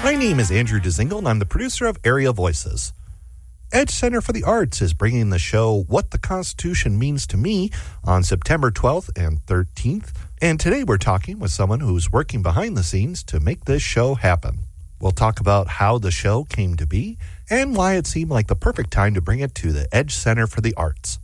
My name is Andrew Dezingle, and I'm the producer of Area Voices. Edge Center for the Arts is bringing the show What the Constitution Means to Me on September 12th and 13th, and today we're talking with someone who's working behind the scenes to make this show happen. We'll talk about how the show came to be and why it seemed like the perfect time to bring it to the Edge Center for the Arts.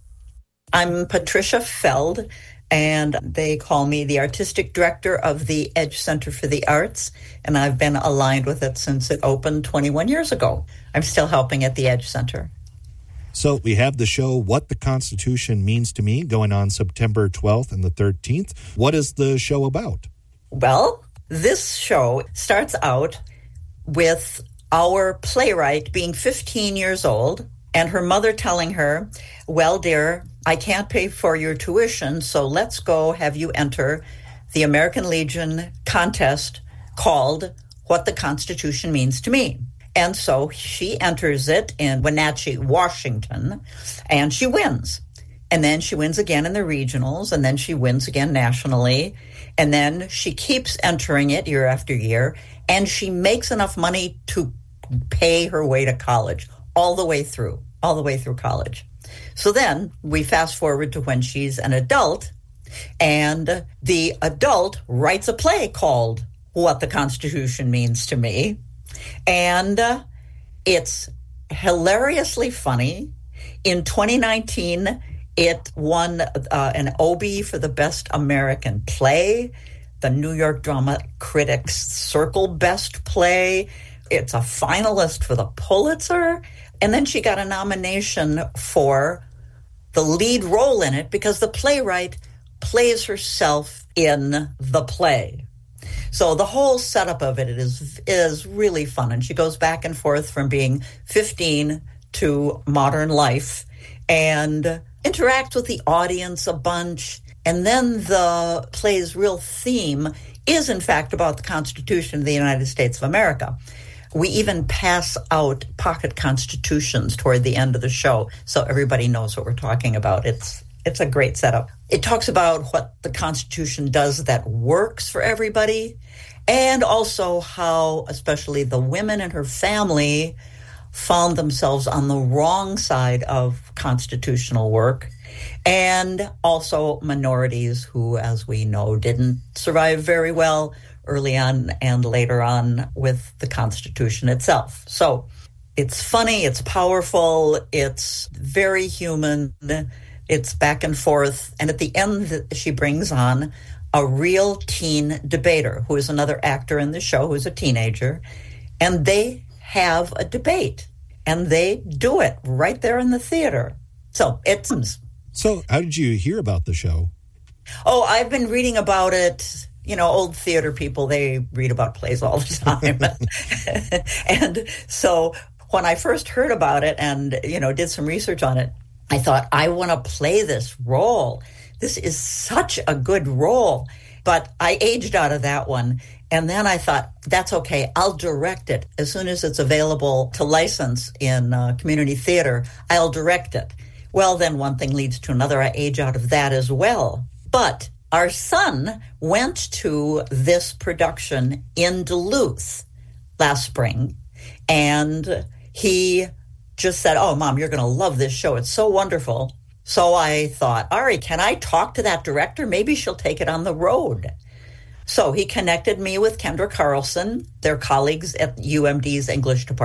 I'm Patricia Feld, and they call me the artistic director of the Edge Center for the Arts, and I've been aligned with it since it opened 21 years ago. I'm still helping at the Edge Center. So we have the show What the Constitution Means to Me going on September 12th and the 13th. What is the show about? Well, this show starts out with our playwright being 15 years old and her mother telling her, well, dear, I can't pay for your tuition, so let's go have you enter the American Legion contest called What the Constitution Means to Me. And so she enters it in Wenatchee, Washington, and she wins. And then she wins again in the regionals, and then she wins again nationally. And then she keeps entering it year after year, and she makes enough money to pay her way to college, all the way through college. So then we fast forward to when she's an adult, and the adult writes a play called What the Constitution Means to Me. And it's hilariously funny. In 2019, it won an Obie for the Best American Play, the New York Drama Critics Circle Best Play. It's a finalist for the Pulitzer. And then she got a nomination for the lead role in it because the playwright plays herself in the play. So the whole setup of it is really fun. And she goes back and forth from being 15 to modern life and interacts with the audience a bunch. And then the play's real theme is, in fact, about the Constitution of the United States of America. We even pass out pocket constitutions toward the end of the show so everybody knows what we're talking about. It's a great setup. It talks about what the Constitution does that works for everybody, and also how especially the women in her family found themselves on the wrong side of constitutional work, and also minorities who, as we know, didn't survive very well early on and later on with the Constitution itself. So it's funny, it's powerful, it's very human, it's back and forth. And at the end, she brings on a real teen debater who is another actor in the show who's a teenager. And they have a debate. And they do it right there in the theater. So it's... So how did you hear about the show? Oh, I've been reading about it. You know, old theater people, they read about plays all the time. And so when I first heard about it and, did some research on it, I thought, I want to play this role. This is such a good role. But I aged out of that one. And then I thought, that's okay. I'll direct it. As soon as it's available to license in community theater, I'll direct it. Well, then one thing leads to another. I age out of that as well. But our son went to this production in Duluth last spring, and he just said, oh, Mom, you're going to love this show. It's so wonderful. So I thought, Ari, can I talk to that director? Maybe she'll take it on the road. So he connected me with Kendra Carlson, their colleagues at UMD's English department.